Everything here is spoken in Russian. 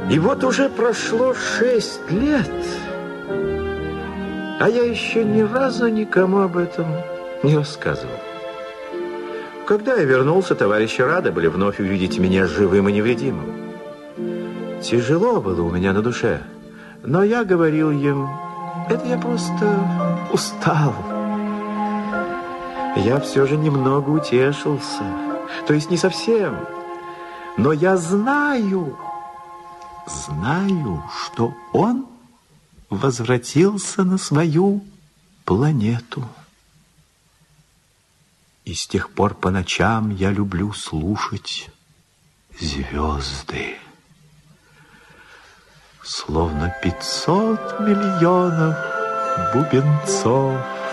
И вот уже прошло 6 лет, а я еще ни разу никому об этом не рассказывал. Когда я вернулся, товарищи рады были вновь увидеть меня живым и невредимым. Тяжело было у меня на душе, но я говорил им, это я просто устал. Я все же немного утешился, то есть не совсем, но я знаю, что он возвратился на свою планету. И с тех пор по ночам я люблю слушать звезды. Словно 500 миллионов бубенцов